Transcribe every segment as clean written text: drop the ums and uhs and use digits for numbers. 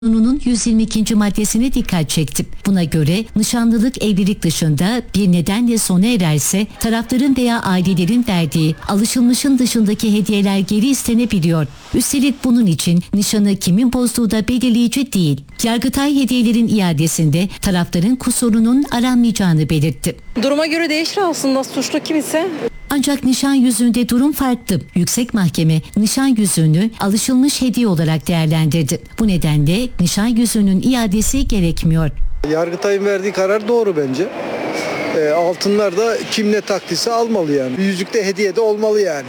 Kanunun 122. maddesine dikkat çektim. Buna göre nişanlılık evlilik dışında bir nedenle sona ererse tarafların veya ailelerin verdiği alışılmışın dışındaki hediyeler geri istenebiliyor. Üstelik bunun için nişanı kimin bozduğu da belirleyici değil. Yargıtay hediyelerin iadesinde tarafların kusurunun aranmayacağını belirtti. Duruma göre değişir aslında, suçlu kim ise. Ancak nişan yüzüğünde durum farklı. Yüksek Mahkeme nişan yüzüğünü alışılmış hediye olarak değerlendirdi. Bu nedenle nişan yüzüğünün iadesi gerekmiyor. Yargıtay'ın verdiği karar doğru bence. Altınlar da kim ne taktıysa almalı yani. Bir yüzük de hediye de olmalı yani.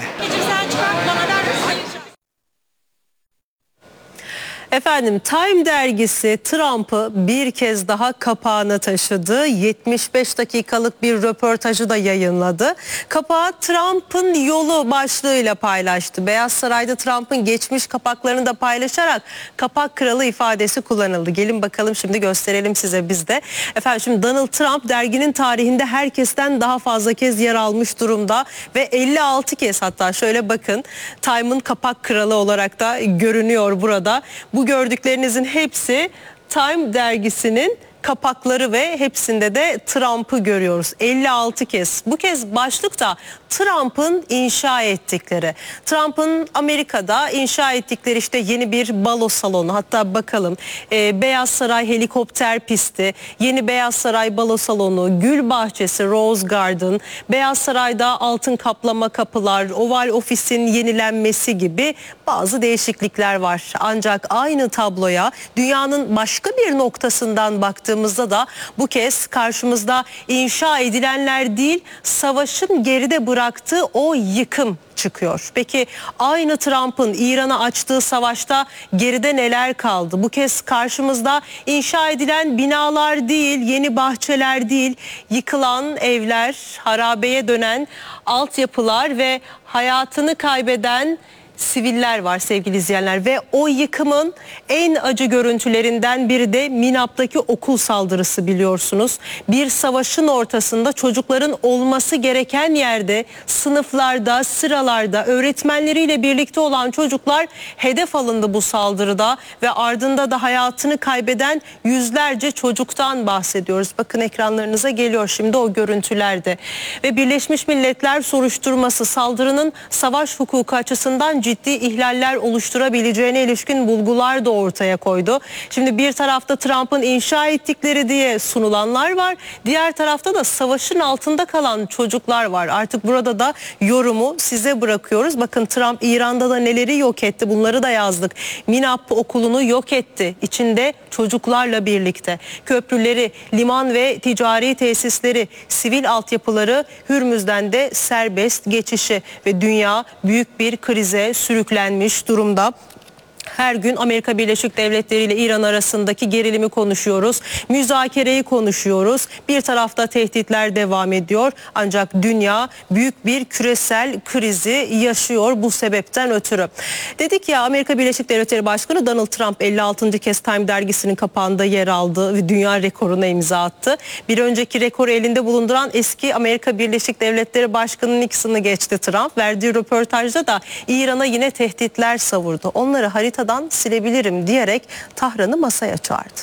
Efendim, Time dergisi Trump'ı bir kez daha kapağına taşıdı. 75 dakikalık bir röportajı da yayınladı. Kapağı Trump'ın yolu başlığıyla paylaştı. Beyaz Saray'da Trump'ın geçmiş kapaklarını da paylaşarak kapak kralı ifadesi kullanıldı. Gelin bakalım, şimdi gösterelim size biz de. Efendim, şimdi Donald Trump derginin tarihinde herkesten daha fazla kez yer almış durumda ve 56 kez, hatta şöyle bakın, Time'ın kapak kralı olarak da görünüyor burada. Bu gördüklerinizin hepsi Time dergisinin kapakları ve hepsinde de Trump'ı görüyoruz. 56 kez. Bu kez başlıkta Trump'ın inşa ettikleri. Trump'ın Amerika'da inşa ettikleri işte yeni bir balo salonu. Hatta bakalım, Beyaz Saray helikopter pisti, yeni Beyaz Saray balo salonu, gül bahçesi, Rose Garden, Beyaz Saray'da altın kaplama kapılar, Oval Ofis'in yenilenmesi gibi bazı değişiklikler var. Ancak aynı tabloya dünyanın başka bir noktasından baktığımızda da bu kez karşımızda inşa edilenler değil, savaşın geride bıraktığı o yıkım çıkıyor. Peki aynı Trump'ın İran'a açtığı savaşta geride neler kaldı? Bu kez karşımızda inşa edilen binalar değil, yeni bahçeler değil, yıkılan evler, harabeye dönen altyapılar ve hayatını kaybeden siviller var sevgili izleyenler. Ve o yıkımın en acı görüntülerinden biri de Minap'taki okul saldırısı, biliyorsunuz. Bir savaşın ortasında çocukların olması gereken yerde, sınıflarda, sıralarda öğretmenleriyle birlikte olan çocuklar hedef alındı bu saldırıda ve ardında da hayatını kaybeden yüzlerce çocuktan bahsediyoruz. Bakın, ekranlarınıza geliyor şimdi o görüntülerde. Ve Birleşmiş Milletler soruşturması saldırının savaş hukuku açısından ciddi ihlaller oluşturabileceğine ilişkin bulgular da ortaya koydu. Şimdi bir tarafta Trump'ın inşa ettikleri diye sunulanlar var. Diğer tarafta da savaşın altında kalan çocuklar var. Artık burada da yorumu size bırakıyoruz. Bakın, Trump İran'da da neleri yok etti, bunları da yazdık. Minap okulunu yok etti. İçinde çocuklarla birlikte. Köprüleri, liman ve ticari tesisleri, sivil altyapıları, Hürmüz'den de serbest geçişi ve dünya büyük bir krize sürüklenmiş durumda. Her gün Amerika Birleşik Devletleri ile İran arasındaki gerilimi konuşuyoruz. Müzakereyi konuşuyoruz. Bir tarafta tehditler devam ediyor. Ancak dünya büyük bir küresel krizi yaşıyor bu sebepten ötürü. Dedik ya, Amerika Birleşik Devletleri Başkanı Donald Trump 56. kez Time dergisinin kapağında yer aldı ve dünya rekoruna imza attı. Bir önceki rekoru elinde bulunduran eski Amerika Birleşik Devletleri Başkanı Nixon'ı geçti Trump. Verdiği röportajda da İran'a yine tehditler savurdu. Onları haritadan silebilirim diyerek Tahran'ı masaya çağırdı.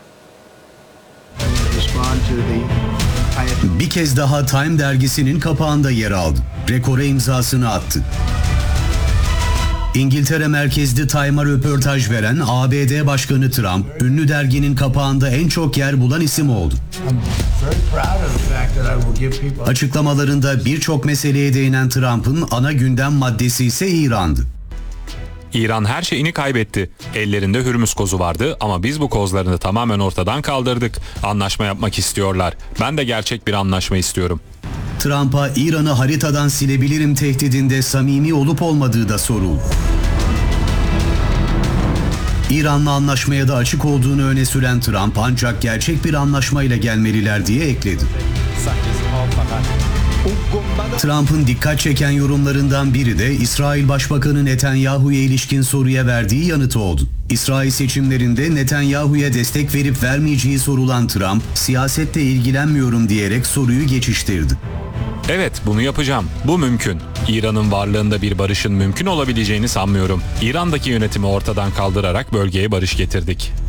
Bir kez daha Time dergisinin kapağında yer aldı. Rekora imzasını attı. İngiltere merkezli Time'a röportaj veren ABD Başkanı Trump, ünlü derginin kapağında en çok yer bulan isim oldu. Açıklamalarında birçok meseleye değinen Trump'ın ana gündem maddesi ise İran'dı. İran her şeyini kaybetti. Ellerinde Hürmüz kozu vardı ama biz bu kozlarını tamamen ortadan kaldırdık. Anlaşma yapmak istiyorlar. Ben de gerçek bir anlaşma istiyorum. Trump'a İran'ı haritadan silebilirim tehdidinde samimi olup olmadığı da soruldu. İran'la anlaşmaya da açık olduğunu öne süren Trump, ancak gerçek bir anlaşmayla gelmeliler diye ekledi. Trump'ın dikkat çeken yorumlarından biri de İsrail Başbakanı Netanyahu'ya ilişkin soruya verdiği yanıt oldu. İsrail seçimlerinde Netanyahu'ya destek verip vermeyeceği sorulan Trump, siyasetle ilgilenmiyorum diyerek soruyu geçiştirdi. Evet, bunu yapacağım. Bu mümkün. İran'ın varlığında bir barışın mümkün olabileceğini sanmıyorum. İran'daki yönetimi ortadan kaldırarak bölgeye barış getirdik.